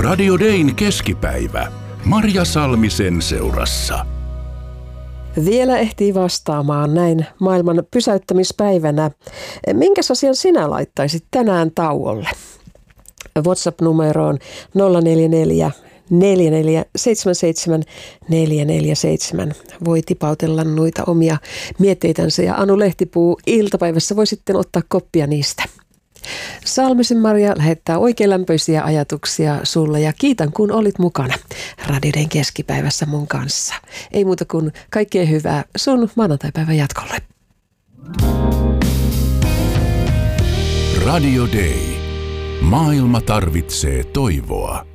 Radio Dayn keskipäivä. Marja Salmisen seurassa. Vielä ehtii vastaamaan näin maailman pysäyttämispäivänä. Minkäs asian sinä laittaisit tänään tauolle? WhatsApp-numeroon 044 4477 447. Voi tipautella noita omia mietteitänsä ja Anu Lehtipuu iltapäivässä voi sitten ottaa koppia niistä. Salmisen Marja lähettää oikein lämpöisiä ajatuksia sulle ja kiitän kun olit mukana Radio Dayn keskipäivässä mun kanssa. Ei muuta kuin kaikkea hyvää sun maanantaipäivän jatkolle. Radio Day. Maailma tarvitsee toivoa.